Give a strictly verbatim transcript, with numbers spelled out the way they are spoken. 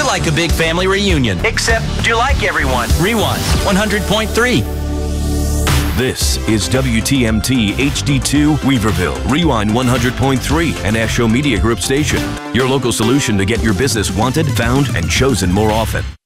like a big family reunion. Except, do you like everyone? Rewind one hundred point three. This is W T M T H D two Weaverville, Rewind one hundred point three, an Astro Media Group station. Your local solution to get your business wanted, found, and chosen more often.